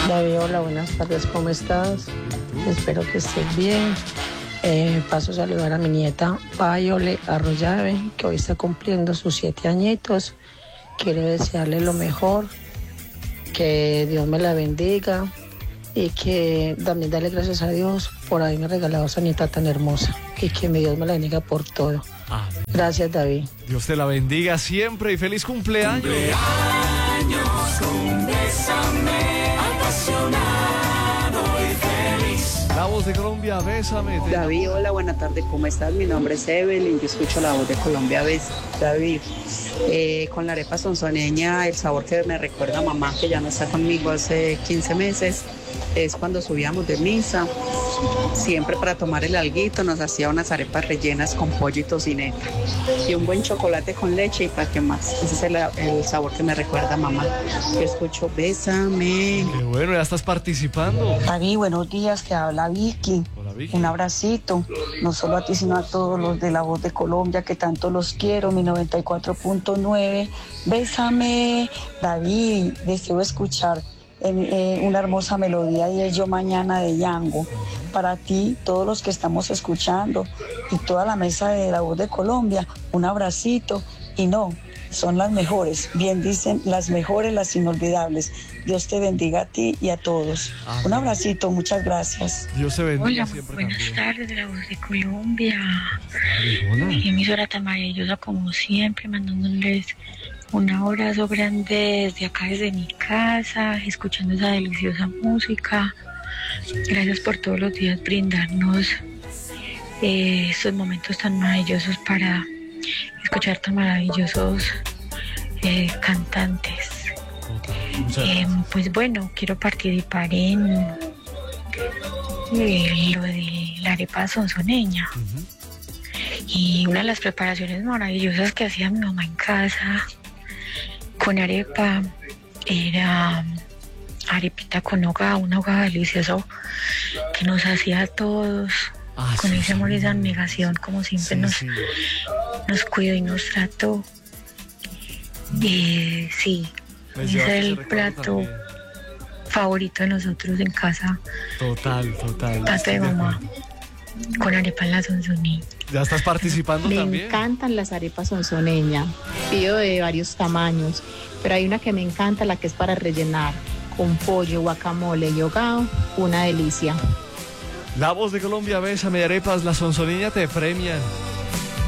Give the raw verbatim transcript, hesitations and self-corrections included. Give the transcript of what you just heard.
David, hola, buenas tardes, ¿cómo estás? Espero que estés bien. Eh, paso a saludar a mi nieta Payole Arroyave, que hoy está cumpliendo sus siete añitos. Quiero desearle lo mejor, que Dios me la bendiga y que también darle gracias a Dios por haberme regalado a esa nieta tan hermosa y que mi Dios me la bendiga por todo. Amén. Gracias, David. Dios te la bendiga siempre y feliz cumpleaños. Cumpleaños con Bésame, apasionado y feliz. La voz de Colombia, bésame. Te... David, hola, buena tarde, ¿cómo estás? Mi nombre es Evelyn, yo escucho la voz de Colombia, ¿ves? David, eh, con la arepa sonsoneña, el sabor que me recuerda a mamá, que ya no está conmigo hace quince meses, es cuando subíamos de misa, siempre para tomar el alguito nos hacía unas arepas rellenas con pollo y tocineta y un buen chocolate con leche y para qué más. Ese es el, el sabor que me recuerda a mamá. Yo escucho Bésame. Qué bueno, ya estás participando. David, buenos días, que habla Vicky. Hola, Vicky. Un abracito, no solo a ti, sino a todos los de La Voz de Colombia, que tanto los quiero, mi noventa y cuatro punto nueve. Bésame, David, deseo escuchar en, eh, una hermosa melodía y es Yo Mañana de Yango. Para ti, todos los que estamos escuchando y toda la mesa de La Voz de Colombia, un abracito y no, son las mejores, bien dicen, las mejores, las inolvidables. Dios te bendiga a ti y a todos. Amén. Un abracito, muchas gracias. Dios te bendiga Hola, siempre. buenas también. tardes, La Voz de Colombia. Hola. Y emisora tan maravillosa como siempre, mandándoles un abrazo grande desde acá, desde mi casa, escuchando esa deliciosa música. Gracias por todos los días brindarnos eh, estos momentos tan maravillosos para escuchar tan maravillosos eh, cantantes. Muchas Eh, gracias. pues bueno, quiero participar en eh, lo de la arepa sonsoneña. Ujú. Y una de las preparaciones maravillosas que hacía mi mamá en casa con arepa era arepita con hoga, una hoga deliciosa que nos hacía a todos Ah, con sí, ese sí. amor y esa abnegación, como siempre Sí, nos, sí. nos cuidó y nos trató. Eh, sí, Me ese llevaste es ese el recuerdo plato también. favorito de nosotros en casa, Total, total. plato estoy de de mamá, acuerdo. con arepa en la sonsoní. Ya estás participando Me también. encantan las arepas sonsoneña, pido de varios tamaños, pero hay una que me encanta, la que es para rellenar, con pollo, guacamole y hogao, una delicia. La Voz de Colombia, bésame, arepas, la sonzonilla te premian.